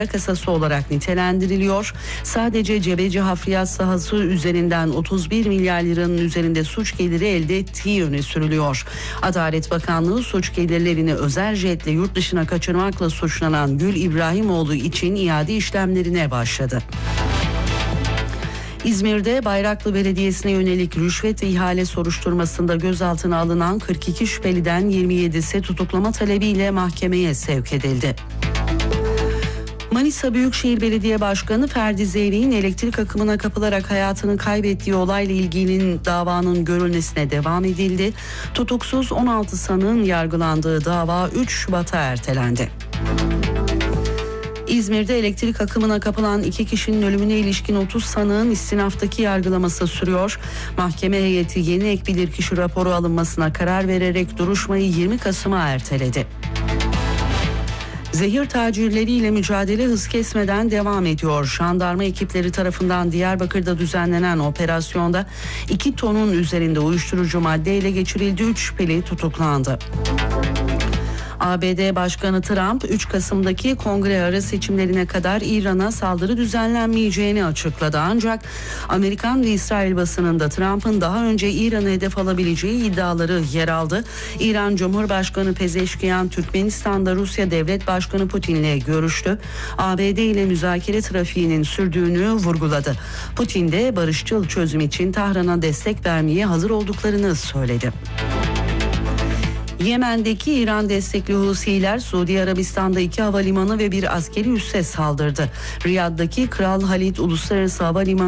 kasası olarak nitelendiriliyor. Sadece Cebeci hafriyat sahası üzerinden 31 milyar liranın üzerinde suç geliri elde ettiği öne sürülüyor. Adalet Bakanlığı suç gelirlerini özel jetle yurt dışına kaçırmakla suçlanan Gül İbrahimoğlu için iade işlemlerine başladı. İzmir'de Bayraklı Belediyesi'ne yönelik rüşvet ve ihale soruşturmasında gözaltına alınan 42 şüpheliden 27'si tutuklama talebiyle mahkemeye sevk edildi. Manisa Büyükşehir Belediye Başkanı Ferdi Zeyrek'in elektrik akımına kapılarak hayatını kaybettiği olayla ilgili davanın görülmesine devam edildi. Tutuksuz 16 sanığın yargılandığı dava 3 Şubat'a ertelendi. İzmir'de elektrik akımına kapılan 2 kişinin ölümüne ilişkin 30 sanığın istinaftaki yargılaması sürüyor. Mahkeme heyeti yeni ek bilirkişi raporu alınmasına karar vererek duruşmayı 20 Kasım'a erteledi. Zehir tacirleriyle mücadele hız kesmeden devam ediyor. Jandarma ekipleri tarafından Diyarbakır'da düzenlenen operasyonda 2 tonun üzerinde uyuşturucu madde ele geçirildi. 3 şüpheli tutuklandı. ABD Başkanı Trump 3 Kasım'daki kongre ara seçimlerine kadar İran'a saldırı düzenlenmeyeceğini açıkladı. Ancak Amerikan ve İsrail basınında Trump'ın daha önce İran'ı hedef alabileceği iddiaları yer aldı. İran Cumhurbaşkanı Pezeşkiyan Türkmenistan'da Rusya Devlet Başkanı Putin'le görüştü. ABD ile müzakere trafiğinin sürdüğünü vurguladı. Putin de barışçıl çözüm için Tahran'a destek vermeye hazır olduklarını söyledi. Yemen'deki İran destekli Husiler Suudi Arabistan'da 2 havalimanı ve bir askeri üsse saldırdı. Riyad'daki Kral Halid Uluslararası Havalimanı